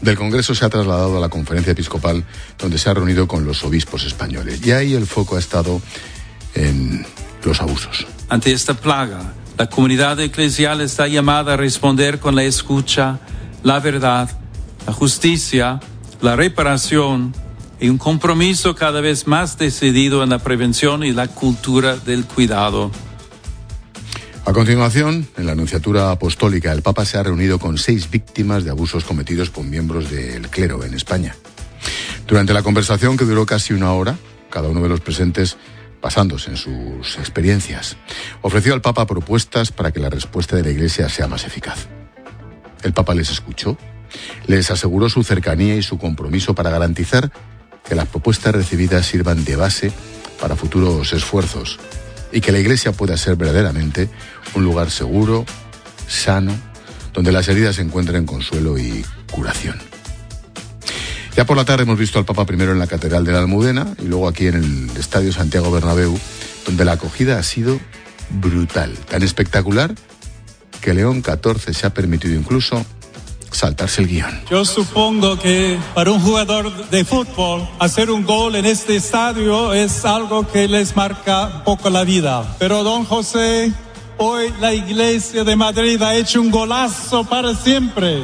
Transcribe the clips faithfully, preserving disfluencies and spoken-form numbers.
Del Congreso se ha trasladado a la Conferencia Episcopal, donde se ha reunido con los obispos españoles. Y ahí el foco ha estado en los abusos. Ante esta plaga, la comunidad eclesial está llamada a responder con la escucha, la verdad, la justicia, la reparación y un compromiso cada vez más decidido en la prevención y la cultura del cuidado. A continuación, en la Nunciatura Apostólica, el Papa se ha reunido con seis víctimas de abusos cometidos por miembros del clero en España. Durante la conversación, que duró casi una hora, cada uno de los presentes, basándose en sus experiencias, ofreció al Papa propuestas para que la respuesta de la Iglesia sea más eficaz. El Papa les escuchó, les aseguró su cercanía y su compromiso para garantizar que las propuestas recibidas sirvan de base para futuros esfuerzos y que la Iglesia pueda ser verdaderamente un lugar seguro, sano, donde las heridas encuentren consuelo y curación. Ya por la tarde hemos visto al Papa primero en la Catedral de la Almudena y luego aquí en el Estadio Santiago Bernabéu, donde la acogida ha sido brutal, tan espectacular que León catorce se ha permitido incluso saltarse el guión. Yo supongo que para un jugador de fútbol hacer un gol en este estadio es algo que les marca un poco la vida. Pero don José, hoy la Iglesia de Madrid ha hecho un golazo para siempre.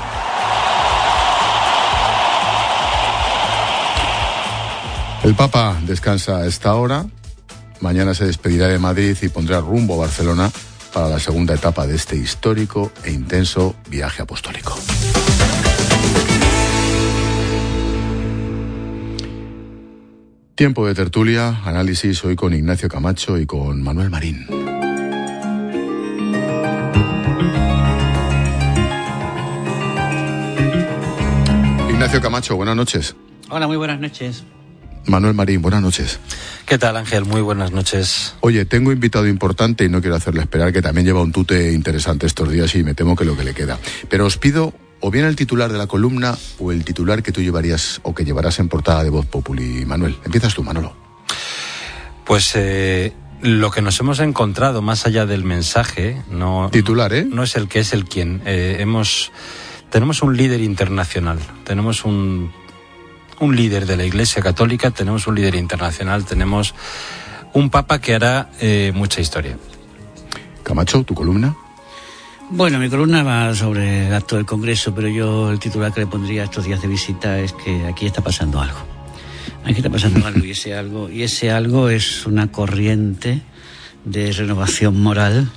El Papa descansa a esta hora, mañana se despedirá de Madrid y pondrá rumbo a Barcelona para la segunda etapa de este histórico e intenso viaje apostólico. Tiempo de tertulia, análisis hoy con Ignacio Camacho y con Manuel Marín. Ignacio Camacho, buenas noches. Hola, muy buenas noches. Manuel Marín, buenas noches. ¿Qué tal, Ángel? Muy buenas noches. Oye, tengo invitado importante y no quiero hacerle esperar, que también lleva un tute interesante estos días y me temo que lo que le queda. Pero os pido o bien el titular de la columna o el titular que tú llevarías o que llevarás en portada de Voz Populi. Manuel, empiezas tú, Manolo. Pues eh, lo que nos hemos encontrado más allá del mensaje, no, titular, ¿eh? No es el que es el quién. Eh, hemos, tenemos un líder internacional, tenemos un... un líder de la Iglesia Católica, tenemos un líder internacional, tenemos un Papa que hará eh, mucha historia. Camacho, ¿tu columna? Bueno, mi columna va sobre el acto del Congreso, pero yo el titular que le pondría a estos días de visita es que aquí está pasando algo. Aquí está pasando algo y ese algo, y ese algo es una corriente de renovación moral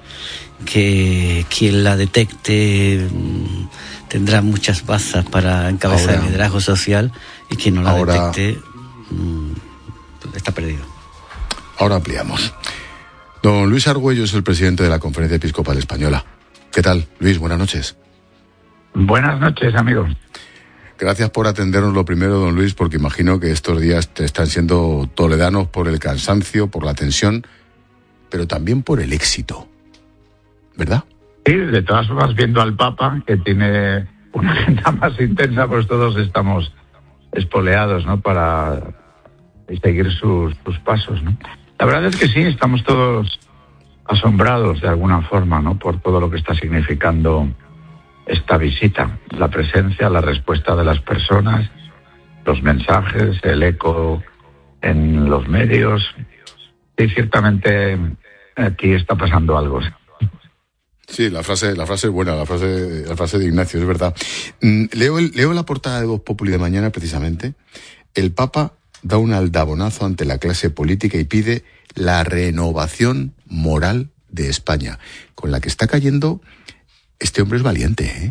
que quien la detecte tendrá muchas bazas para encabezar ahora, el liderazgo social, y quien no la ahora, detecte mmm, está perdido. Ahora ampliamos. Don Luis Argüello es el presidente de la Conferencia Episcopal Española. ¿Qué tal, Luis? Buenas noches. Buenas noches, amigos. Gracias por atendernos lo primero, don Luis, porque imagino que estos días te están siendo toledanos por el cansancio, por la tensión, pero también por el éxito, ¿verdad? Sí, de todas formas, viendo al Papa, que tiene una agenda más intensa, pues todos estamos espoleados, ¿no?, para seguir sus, sus pasos, ¿no? La verdad es que sí, estamos todos asombrados de alguna forma, ¿no?, por todo lo que está significando esta visita, la presencia, la respuesta de las personas, los mensajes, el eco en los medios. Sí, ciertamente aquí está pasando algo. Sí, la frase, la frase es buena, la frase, la frase de Ignacio, es verdad. Leo, el, leo la portada de Voz Populi de mañana, precisamente. El Papa da un aldabonazo ante la clase política y pide la renovación moral de España, con la que está cayendo. Este hombre es valiente, ¿eh?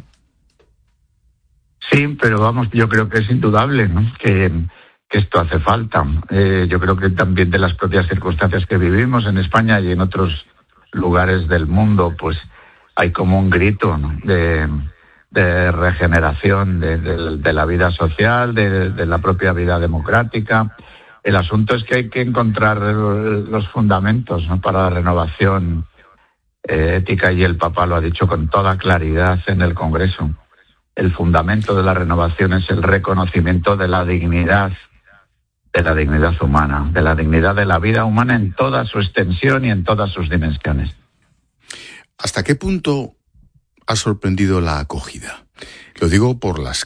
Sí, pero vamos, yo creo que es indudable, ¿no?, que, que esto hace falta. Eh, yo creo que también de las propias circunstancias que vivimos en España y en otros lugares del mundo, pues hay como un grito, ¿no?, de, de regeneración de, de, de la vida social, de, de la propia vida democrática. El asunto es que hay que encontrar los fundamentos, ¿no?, para la renovación eh, ética, y el Papa lo ha dicho con toda claridad en el Congreso. El fundamento de la renovación es el reconocimiento de la dignidad, de la dignidad humana, de la dignidad de la vida humana en toda su extensión y en todas sus dimensiones. ¿Hasta qué punto ha sorprendido la acogida? Lo digo por las